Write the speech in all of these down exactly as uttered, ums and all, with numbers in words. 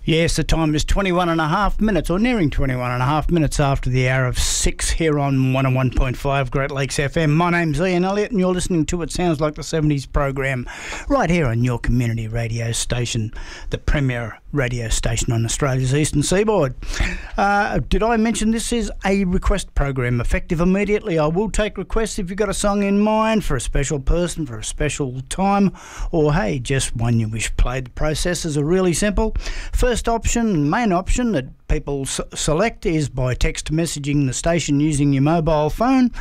Yes, the time is twenty-one and a half minutes, or nearing twenty-one and a half minutes after the hour of six here on one oh one point five Great Lakes F M. My name's Ian Elliott, and you're listening to It Sounds Like the seventies program right here on your community radio station, the premier radio station on Australia's eastern seaboard. Uh, did I mention this is a request program, effective immediately? I will take requests if you've got a song in mind for a special person, for a special time, or hey, just one you wish played. The processes are really simple. First option, main option that people s- select is by text messaging the station using your mobile phone.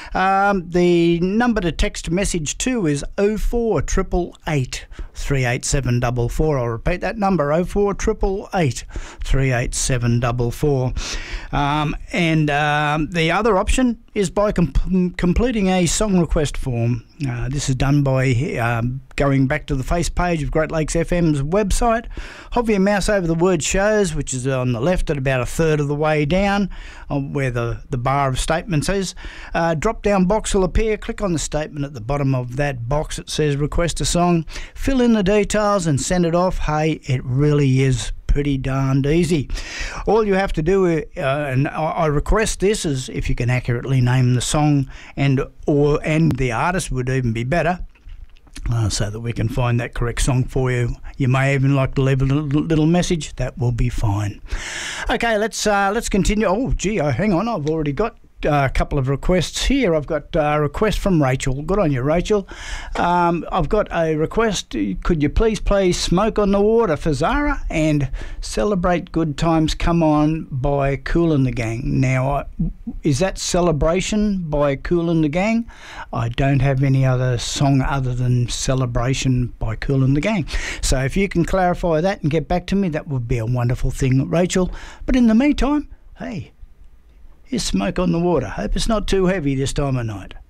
Um, the number to text message to is oh four eight eight eight, three eight seven four four. I'll repeat that number, oh four eight eight eight, three eight seven four four. Um, and um, the other option is by com- completing a song request form. Uh, this is done by um, going back to the face page of Great Lakes F M's website. Hover your mouse over the word shows, which is on the left at about a third of the way down, on where the, the bar of statements is. Uh, drop-down box will appear. Click on the statement at the bottom of that box that says request a song. Fill in the details and send it off. Hey, it really is pretty darned easy. All you have to do, uh, and I request this, is if you can accurately name the song and or and the artist would even be better, uh, so that we can find that correct song for you. You may even like to leave a little, little message. That will be fine. Okay, let's uh, let's continue. Oh, gee, oh, hang on, I've already got Uh, a couple of requests here. I've got a request from Rachel. Good on you, Rachel. Um, I've got a request. Could you please play Smoke on the Water for Zara and Celebrate Good Times Come On by Kool and the Gang? Now, uh, is that Celebration by Kool and the Gang? I don't have any other song other than Celebration by Kool and the Gang. So if you can clarify that and get back to me, that would be a wonderful thing, Rachel. But in the meantime, hey, here's Smoke on the Water. Hope it's not too heavy this time of night.